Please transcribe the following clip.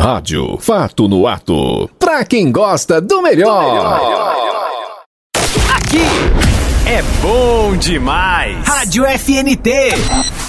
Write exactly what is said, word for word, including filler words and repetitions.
Rádio Fato no Ato. Pra quem gosta do melhor. Do melhor. Aqui é bom demais. Rádio F N T.